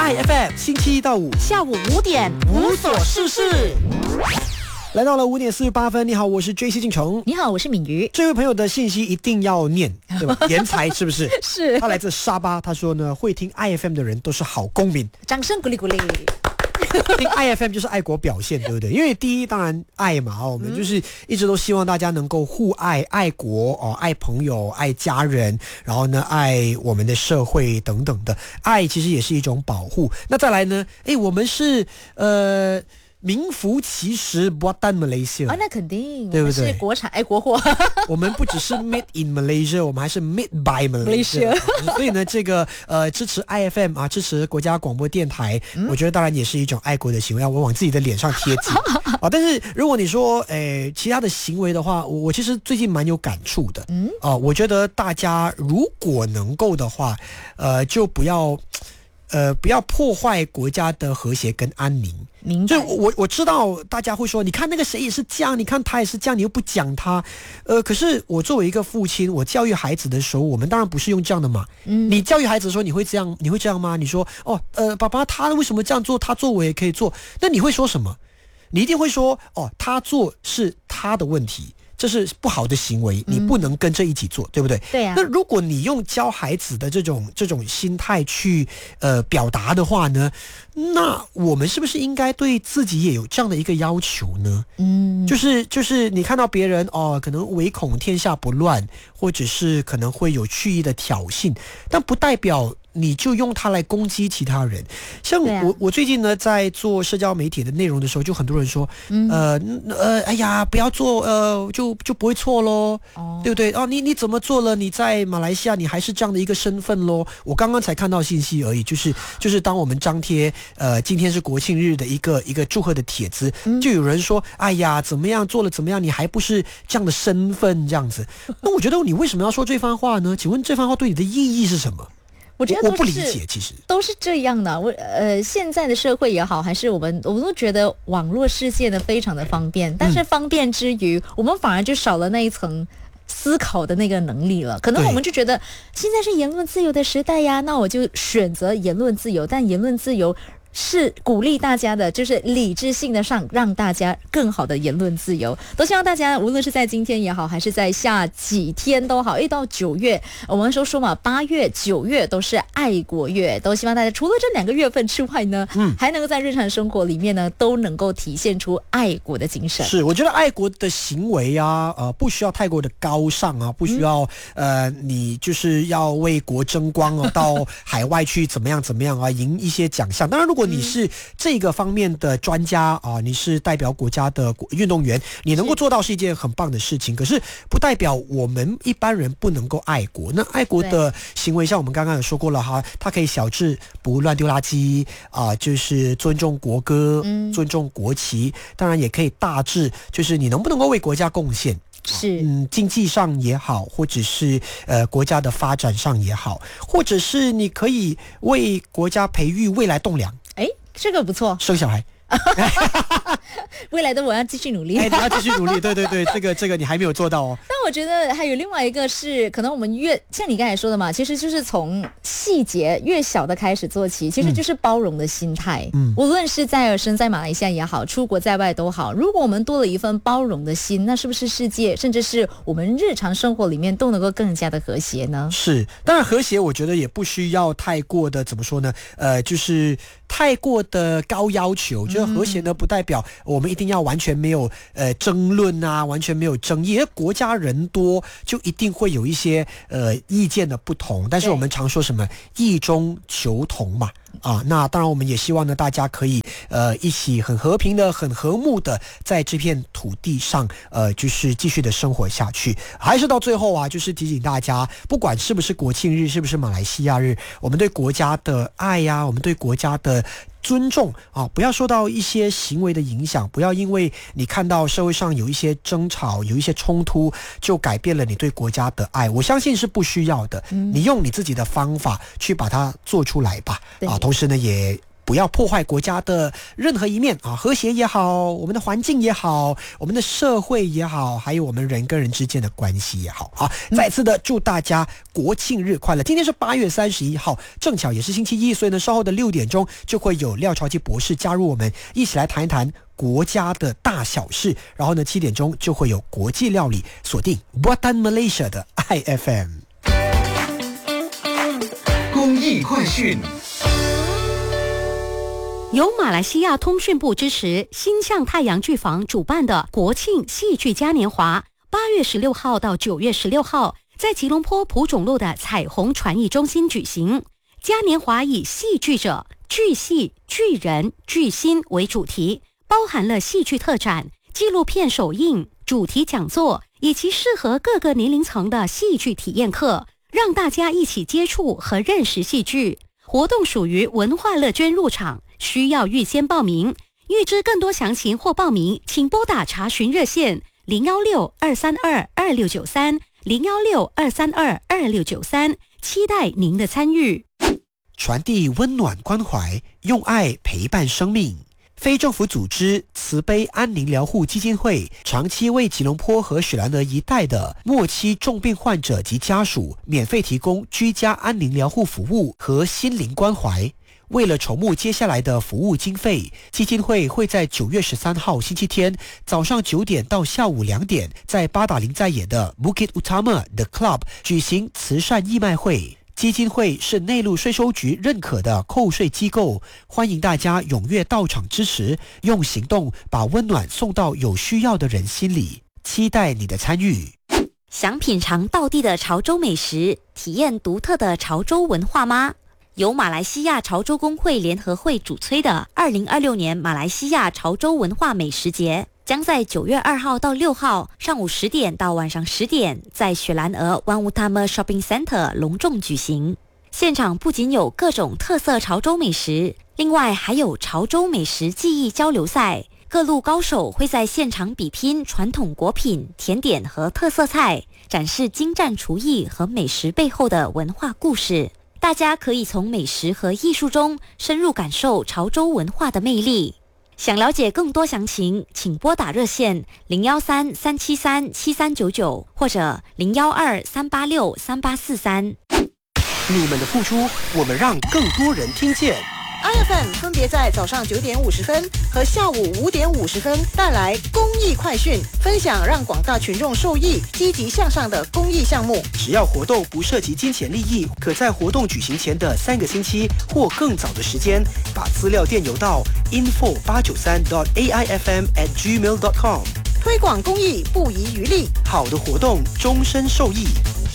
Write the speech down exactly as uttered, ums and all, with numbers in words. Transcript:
I F M 星期一到五下午五点无所事事。 来到了五点四十八分，你好，我是 J C 进城。 你好，我是敏瑜。 这位朋友的信息一定要念，对吧？言才是不是？ 是。 他来自沙巴，他说呢，会听 I F M 的人都是好公民。 掌声鼓励鼓励。 听 I F M 就是爱国表现，对不对？因为第一，当然爱嘛，我们就是一直都希望大家能够互爱，爱国哦，爱朋友，爱家人，然后呢，爱我们的社会等等的。爱其实也是一种保护。那再来呢？哎，我们是呃。名副其实 Buatan Malaysia 啊、哦，那肯定， 对不对？ 是国产爱国货。我们不只是 Made in Malaysia， 我们还是 Made by Malaysia。所以呢，这个呃支持 I F M 啊，支持国家广播电台，嗯、我觉得当然也是一种爱国的行为，要我往自己的脸上贴金啊。但是如果你说诶其他的行为的话，我我其实最近蛮有感触的，嗯啊，我觉得大家如果能够的话，呃，就不要呃不要破坏国家的和谐跟安宁。就我我知道大家会说，你看那个谁也是这样，你看他也是这样，你又不讲他，呃，可是我作为一个父亲，我教育孩子的时候，我们当然不是用这样的嘛。嗯，你教育孩子的时候，你会这样，你会这样吗？你说，哦，呃，爸爸他为什么这样做？他做我也可以做，那你会说什么？你一定会说，哦，他做是他的问题。这是不好的行为，你不能跟着一起做，嗯、对不对？ 对呀、啊。 那如果你用教孩子的这种这种心态去呃表达的话呢，那我们是不是应该对自己也有这样的一个要求呢？嗯，就是就是你看到别人哦，可能唯恐天下不乱，或者是可能会有蓄意的挑衅，但不代表你就用它来攻击其他人。像我、啊、我最近呢在做社交媒体的内容的时候，就很多人说，嗯、呃呃，哎呀，不要做，呃，就就不会错咯，哦、对不对？哦，你你怎么做了？你在马来西亚，你还是这样的一个身份咯。我刚刚才看到信息而已，就是就是当我们张贴呃今天是国庆日的一个一个祝贺的帖子，嗯、就有人说，哎呀，怎么样做了怎么样，你还不是这样的身份这样子？那我觉得你为什么要说这番话呢？请问这番话对你的意义是什么？ 我觉得我不理解，其实都是这样的。我呃，现在的社会也好，还是我们，我们都觉得网络世界呢非常的方便，但是方便之余，嗯、我们反而就少了那一层思考的那个能力了。可能我们就觉得现在是言论自由的时代呀，那我就选择言论自由，但言论自由是鼓励大家的，就是理智性的上让大家更好的言论自由，都希望大家无论是在今天也好，还是在下几天都好，一到九月，我们说说嘛，八月、九月都是爱国月，都希望大家除了这两个月份之外呢，嗯，还能够在日常生活里面呢，都能够体现出爱国的精神。 是，我觉得爱国的行为啊，呃，不需要太过的高尚啊，不需要、嗯、呃，你就是要为国争光哦，到海外去怎么样怎么样啊，赢一些奖项。当然，如果你是这个方面的专家啊，你是代表国家的运动员，你能够做到是一件很棒的事情。可是不代表我们一般人不能够爱国。那爱国的行为，像我们刚刚有说过了哈，它可以小至不乱丢垃圾啊，就是尊重国歌、嗯、尊重国旗。当然也可以大至就是你能不能够为国家贡献。 是， 嗯，经济上也好，或者是呃国家的发展上也好，或者是你可以为国家培育未来栋梁。 哎，这个不错， 生小孩。 未来的我要继续努力， 哎，你要继续努力，对对对，这个这个你还没有做到哦。 但我觉得还有另外一个是，可能我们越像你刚才说的嘛，其实就是从细节越小的开始做起，其实就是包容的心态。嗯，无论是在身在马来西亚也好，出国在外都好，如果我们多了一份包容的心，那是不是世界甚至是我们日常生活里面都能够更加的和谐呢？ 是，当然和谐，我觉得也不需要太过的怎么说呢？呃，就是太过的高要求，就。和谐呢，不代表我们一定要完全没有呃争论啊，完全没有争议。因为国家人多，就一定会有一些呃意见的不同。但是我们常说什么异中求同嘛。啊，那当然我们也希望呢，大家可以呃一起很和平的、很和睦的在这片土地上，呃，就是继续的生活下去。还是到最后啊，就是提醒大家，不管是不是国庆日，是不是马来西亚日，我们对国家的爱呀、啊，我们对国家的尊重啊，不要受到一些行为的影响，不要因为你看到社会上有一些争吵、有一些冲突，就改变了你对国家的爱。我相信是不需要的，嗯、你用你自己的方法去把它做出来吧。啊，同时呢也。 不要破坏国家的任何一面啊，和谐也好，我们的环境也好，我们的社会也好，还有我们人跟人之间的关系也好啊。再次的祝大家国庆日快乐！今天是八月三十一号，正巧也是星期一，所以呢，稍后的六点钟就会有廖朝基博士加入我们，一起来谈一谈国家的大小事。然后呢，七点钟就会有国际料理，锁定 Buatan Malaysia 的 I F M。 公益快讯。 由马来西亚通讯部支持，星象太阳剧坊主办的国庆戏剧嘉年华，八月十六号到九月十六号，在吉隆坡蒲种路的彩虹传艺中心举行。嘉年华以戏剧者、剧戏、剧人、剧心为主题，包含了戏剧特展、纪录片首映、主题讲座以及适合各个年龄层的戏剧体验课，让大家一起接触和认识戏剧。活动属于文化乐捐入场，需要预先报名。预知更多详情或报名，请拨打查询热线零幺六二三二二六九三零幺六二三二二六九三，期待您的参与。 传递温暖关怀，用爱陪伴生命。非政府组织慈悲安宁疗护基金会长期为吉隆坡和雪兰莪一带的末期重病患者及家属免费提供居家安宁疗护服务和心灵关怀。为了筹募接下来的服务经费，基金会会在九月十三号星期天早上九点到下午两点，在巴达林在野的 Bukit Utama The Club 举行慈善义卖会。基金会是内陆税收局认可的扣税机构，欢迎大家踊跃到场支持，用行动把温暖送到有需要的人心里。期待你的参与。 想品尝道地的潮州美食，体验独特的潮州文化吗？由马来西亚潮州工会联合会主催的二零二六年马来西亚潮州文化美食节，将在九月二号到六号上午十点到晚上十点，在雪兰莪 One Utama Shopping Centre 隆重举行。现场不仅有各种特色潮州美食，另外还有潮州美食技艺交流赛，各路高手会在现场比拼传统果品、甜点和特色菜，展示精湛厨艺和美食背后的文化故事。大家可以从美食和艺术中深入感受潮州文化的魅力。想了解更多详情，请拨打热线零幺三三七三七三九九或者零幺二三八六三八四三。 你们的付出，我们让更多人听见。 I F M 分别在早上九点五十分和下午五点五十分带来公益快讯，分享让广大群众受益、积极向上的公益项目。 只要活动不涉及金钱利益，可在活动举行前的三个星期或更早的时间，把资料电邮到 info 八九三 dot a i f m at gmail dot com。 推广公益不遗余力， 好的活动终身受益。